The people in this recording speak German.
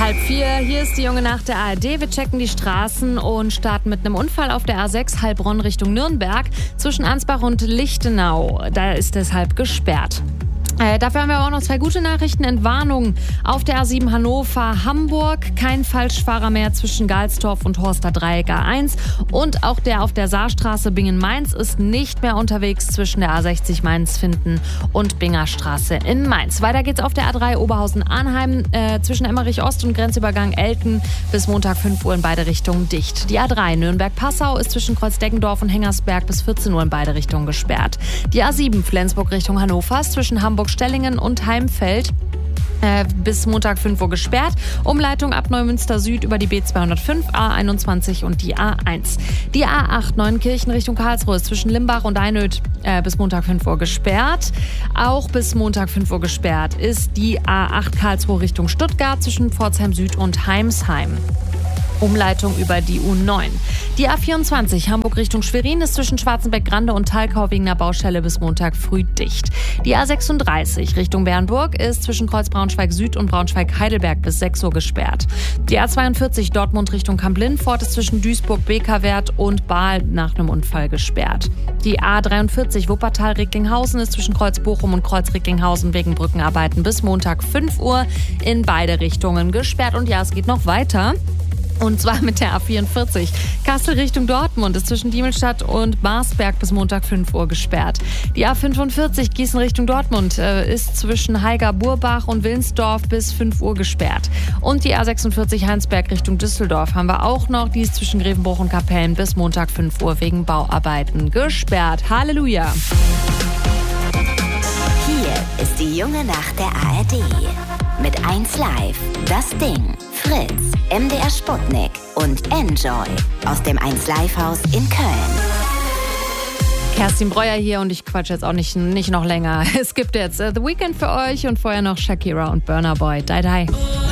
3:30. Hier ist die junge Nacht der ARD. Wir checken die Straßen und starten mit einem Unfall auf der A6 Heilbronn Richtung Nürnberg zwischen Ansbach und Lichtenau. Da ist deshalb gesperrt. Dafür haben wir aber auch noch 2 gute Nachrichten. Entwarnung auf der A7 Hannover-Hamburg. Kein Falschfahrer mehr zwischen Galstorf und Horster Dreieck A1. Und auch der auf der Saarstraße Bingen-Mainz ist nicht mehr unterwegs zwischen der A60 Mainz-Finden und Bingerstraße in Mainz. Weiter geht's auf der A3 Oberhausen-Arnheim zwischen Emmerich-Ost und Grenzübergang Elten bis Montag 5 Uhr in beide Richtungen dicht. Die A3 Nürnberg-Passau ist zwischen Kreuzdeggendorf und Hengersberg bis 14 Uhr in beide Richtungen gesperrt. Die A7 Flensburg Richtung Hannover ist zwischen Hamburg-Stellingen und Heimfeld bis Montag 5 Uhr gesperrt. Umleitung ab Neumünster Süd über die B205, A21 und die A1. Die A8 Neuenkirchen Richtung Karlsruhe ist zwischen Limbach und Einöd bis Montag 5 Uhr gesperrt. Auch bis Montag 5 Uhr gesperrt ist die A8 Karlsruhe Richtung Stuttgart zwischen Pforzheim Süd und Heimsheim. Umleitung über die U9. Die A24 Hamburg Richtung Schwerin ist zwischen Schwarzenbeck-Grande und Thalkau wegen einer Baustelle bis Montag früh dicht. Die A36 Richtung Bernburg ist zwischen Kreuz Braunschweig Süd und Braunschweig-Heidelberg bis 6 Uhr gesperrt. Die A42 Dortmund Richtung Kamp-Lindfort ist zwischen Duisburg-Bekerwert und Baal nach einem Unfall gesperrt. Die A43 Wuppertal-Recklinghausen ist zwischen Kreuz Bochum und Kreuz Recklinghausen wegen Brückenarbeiten bis Montag 5 Uhr in beide Richtungen gesperrt. Und ja, es geht noch weiter. Und zwar mit der A44. Kassel Richtung Dortmund ist zwischen Diemelstadt und Marsberg bis Montag 5 Uhr gesperrt. Die A45 Gießen Richtung Dortmund ist zwischen Haiger-Burbach und Wilnsdorf bis 5 Uhr gesperrt. Und die A46 Heinsberg Richtung Düsseldorf haben wir auch noch. Die ist zwischen Grevenbruch und Kapellen bis Montag 5 Uhr wegen Bauarbeiten gesperrt. Halleluja! Hier ist die junge Nacht der ARD. Mit 1Live, Das Ding, Fritz, MDR Sputnik und Enjoy aus dem 1Live-Haus in Köln. Kerstin Breuer hier und ich quatsche jetzt auch nicht noch länger. Es gibt jetzt The Weeknd für euch und vorher noch Shakira und Burna Boy. Die.